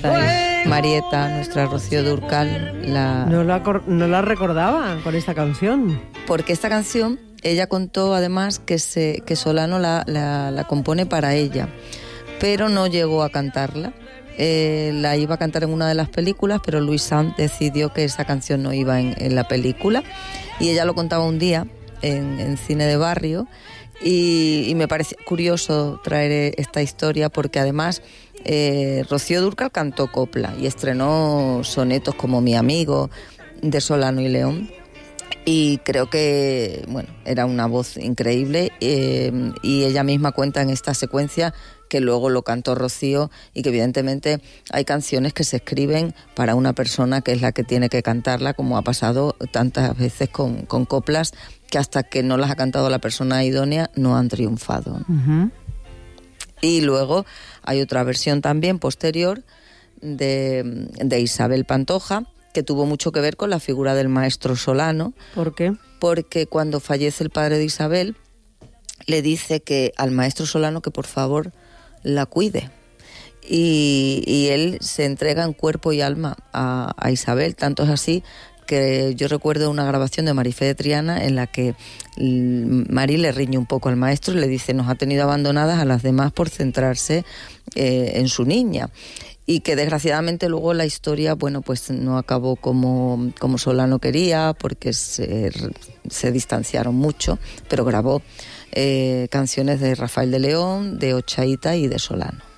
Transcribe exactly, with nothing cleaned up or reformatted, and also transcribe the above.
está ahí. Marieta, nuestra Rocío Dúrcal, la... No la, no la recordaba con esta canción. Porque esta canción, ella contó además que, se, que Solano la, la, la compone para ella, pero no llegó a cantarla. Eh, la iba a cantar en una de las películas, pero Luis Sanz decidió que esa canción no iba en, en la película, y ella lo contaba un día en, en Cine de Barrio, y, y me parece curioso traer esta historia porque además eh, Rocío Dúrcal cantó copla y estrenó sonetos como Mi amigo, de Solano y León, y creo que bueno, era una voz increíble, eh, y ella misma cuenta en esta secuencia que luego lo cantó Rocío, y que evidentemente hay canciones que se escriben para una persona que es la que tiene que cantarla, como ha pasado tantas veces con, con coplas que hasta que no las ha cantado la persona idónea no han triunfado. Uh-huh. Y luego hay otra versión también posterior de, de Isabel Pantoja, que tuvo mucho que ver con la figura del maestro Solano. ¿Por qué? Porque cuando fallece el padre de Isabel, le dice que al maestro Solano que por favor la cuide. Y, y él se entrega en cuerpo y alma a, a Isabel. Tanto es así que yo recuerdo una grabación de Marifé de Triana en la que Mari le riñe un poco al maestro y le dice: nos ha tenido abandonadas a las demás por centrarse eh, en su niña. Y que desgraciadamente luego la historia, bueno, pues no acabó como, como Solano quería, porque se, se distanciaron mucho, pero grabó eh, canciones de Rafael de León, de Ochaíta y de Solano.